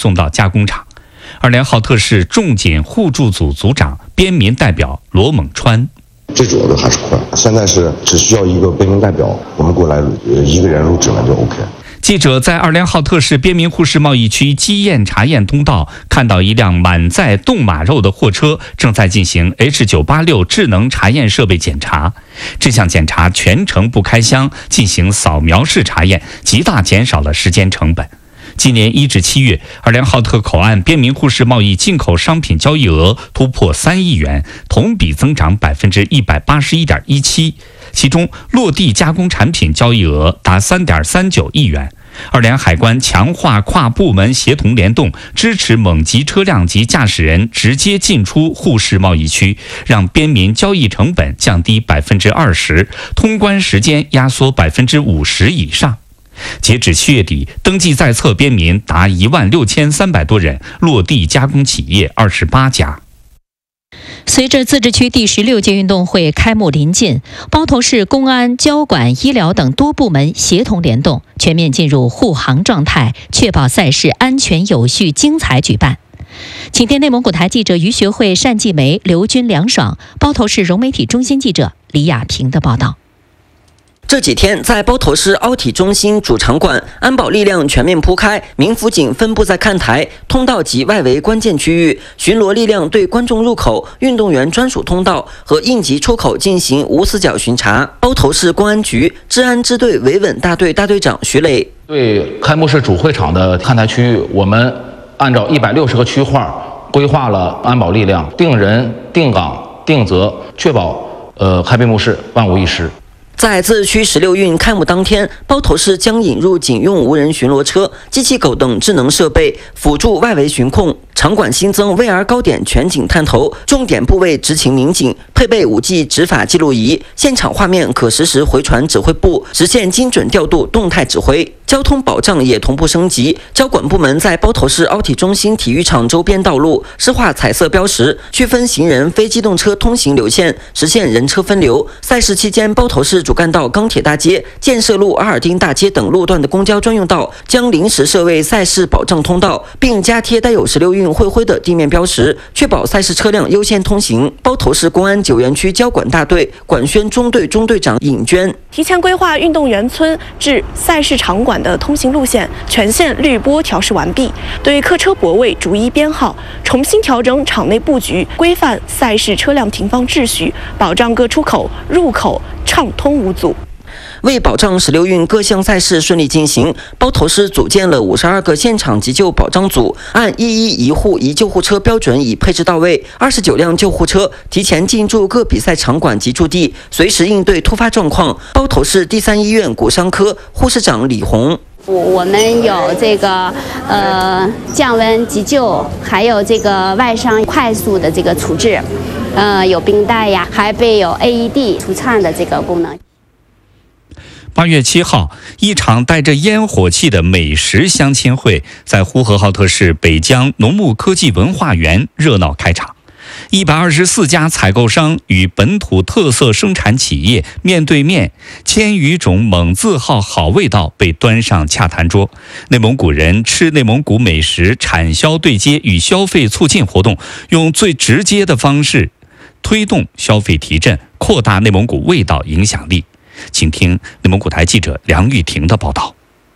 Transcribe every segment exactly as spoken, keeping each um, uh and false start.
送到加工厂。二连浩特市重锦互助组组长、边民代表罗猛川。 最主要的还是快，现在是只需要一个边民代表，我们过来一个人入职了就 OK。 记者在二连浩特市边民沪市贸易区基验查验通道看到一辆满载冻马肉的货车正在进行 H 九八六 智能查验设备检查。这项检查全程不开箱，进行扫描式查验，极大减少了时间成本。今年一至七月，二连浩特口岸边民沪市贸易进口商品交易额突破三亿元，同比增长百分之一百八十一点一七，其中落地加工产品交易额达三点三九亿元。二连海关强化跨部门协同联动，支持某级车辆及驾驶人直接进出沪市贸易区，让边民交易成本降低百分之二十，通关时间压缩百分之五十以上。截止七月底，登记在册边民达一万六千三百多人，落地加工企业二十八家。 随着自治区第十六届运动会开幕临近，包头市公安、交管、医疗等多部门协同联动，全面进入护航状态，确保赛事安全有序、精彩举办。请听内蒙古台记者于学会、单继梅、刘军、梁爽，包头市融媒体中心记者李亚平的报道。 这几天，在包头市奥体中心主场馆，安保力量全面铺开，民辅警分布在看台、通道及外围关键区域，巡逻力量对观众入口、运动员专属通道和应急出口进行无死角巡查。包头市公安局治安支队维稳大队大队长徐磊对开幕式主会场的看台区域，我们按照一百六十个区划规划了安保力量，定人、定岗、定责，确保呃开闭幕式万无一失。 在自治区十六运开幕当天，包头市将引入警用无人巡逻车、机器狗等智能设备，辅助外围巡控。场馆新增 V R 高点全景探头，重点部位执勤民警，配备 五 G 执法记录仪，现场画面可实时回传指挥部，实现精准调度、动态指挥。交通保障也同步升级，交管部门在包头市奥体中心体育场周边道路施画彩色标识，区分行人、非机动车通行流线，实现人车分流。赛事期间，包头市主干道钢铁大街、建设路、阿尔丁大街等路段的公交专用道将临时设为赛事保障通道，并加贴带有十六运会徽的地面标识，确保赛事车辆优先通行。包头市公安九原区交管大队管宣中队中队长尹娟提前规划运动员村至赛事场馆的通行路线，全线绿波调试完毕，对客车泊位逐一编号，重新调整场内布局，规范赛事车辆停放秩序，保障各出口入口畅通无阻。 为保障十六运各项赛事顺利进行，包头市组建了五十二个现场急救保障组，按一一一户一救护车标准已配置到位，二十九辆救护车提前进驻各比赛场馆及驻地，随时应对突发状况。包头市第三医院骨伤科护士长李红。 我们有这个呃降温急救，还有这个外伤快速的这个处置，呃有冰袋呀，还备有 A E D 除颤的这个功能。 八月七号，一场带着烟火气的美食相亲会在呼和浩特市北疆农牧科技文化园热闹开场。一百二十四家采购商与本土特色生产企业面对面，千余种蒙字号好味道被端上洽谈桌。内蒙古人吃内蒙古美食产销对接与消费促进活动，用最直接的方式推动消费提振，扩大内蒙古味道影响力。请听内蒙古台记者梁玉婷的报道。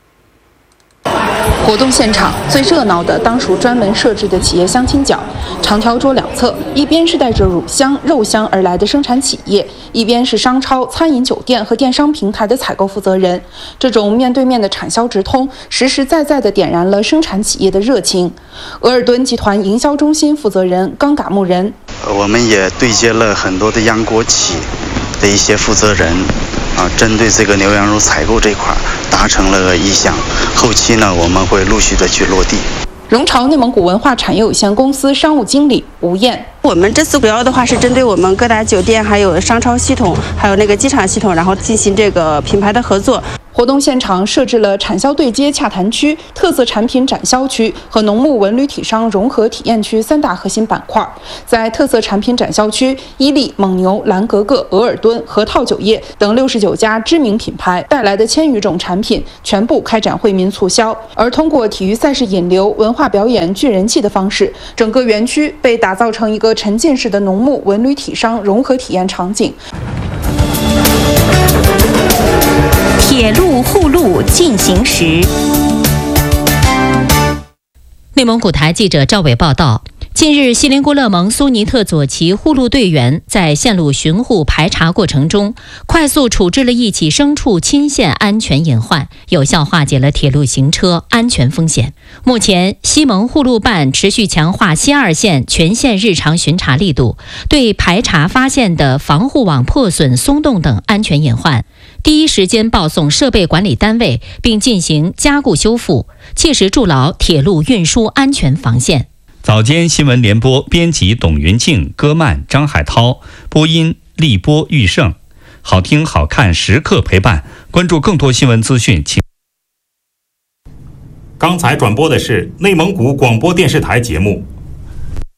活动现场最热闹的当属专门设置的企业相亲角，长条桌两侧，一边是带着乳香、肉香而来的生产企业，一边是商超、餐饮、酒店和电商平台的采购负责人。这种面对面的产销直通，实实在在地点燃了生产企业的热情。额尔敦集团营销中心负责人刚嘎木人， 我们也对接了很多的央国企的一些负责人。啊，针对这个牛羊肉采购这块达成了意向，后期呢我们会陆续的去落地。 荣潮内蒙古文化产业有限公司商务经理吴燕， 我们这次主要的话是针对我们各大酒店、还有商超系统、还有那个机场系统，然后进行这个品牌的合作。 活动现场设置了产销对接洽谈区、特色产品展销区和农牧文旅体商融合体验区三大核心板块。在特色产品展销区，伊利、蒙牛、蓝格格、额尔敦、核桃酒业等六十九家知名品牌带来的千余种产品全部开展惠民促销。而通过体育赛事引流、文化表演聚人气的方式，整个园区被打造成一个沉浸式的农牧文旅体商融合体验场景。 铁路护路进行时， 内蒙古台记者赵伟报道。近日，锡林郭勒盟苏尼特左旗护路队员在线路巡护排查过程中，快速处置了一起牲畜侵线安全隐患，有效化解了铁路行车安全风险。目前，西盟护路办持续强化西二线全线日常巡查力度，对排查发现的防护网破损、松动等安全隐患，第一时间报送设备管理单位，并进行加固修复，切实筑牢铁路运输安全防线。 早间新闻联播编辑董云静、戈曼、张海涛，播音立波、玉胜，好听好看时刻陪伴。关注更多新闻资讯，请。 刚才转播的是内蒙古广播电视台节目。